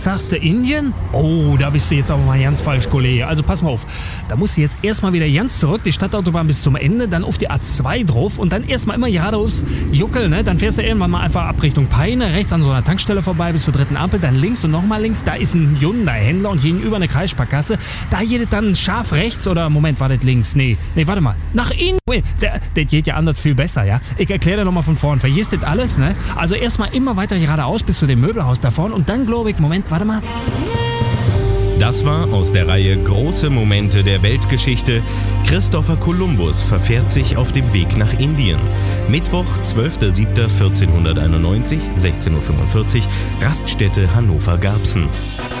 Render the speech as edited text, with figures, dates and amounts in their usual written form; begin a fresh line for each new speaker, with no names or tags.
Jetzt sagst du Indien? Oh, da bist du jetzt aber mal ganz falsch, Kollege. Also pass mal auf, da musst du jetzt erstmal wieder ganz zurück, die Stadtautobahn bis zum Ende, dann auf die A2 drauf und dann erstmal immer geradeaus Juckel, ne? Dann fährst du irgendwann mal einfach ab Richtung Peine, rechts an so einer Tankstelle vorbei bis zur 3. Ampel, dann links und nochmal links, da ist ein Hyundai-Händler und gegenüber eine Kreissparkasse. Da geht dann scharf rechts oder, Moment, war das links? Nee, warte mal, nach Indien. Das geht ja anders viel besser, ja? Ich erkläre dir nochmal von vorn, vergisst das alles, ne? Also erstmal immer weiter geradeaus bis zu dem Möbelhaus da vorne und dann glaube ich, Moment, warte mal.
Das war aus der Reihe Große Momente der Weltgeschichte. Christopher Columbus verfährt sich auf dem Weg nach Indien. Mittwoch, 12.07.1491, 16:45 Uhr, Raststätte Hannover-Garbsen.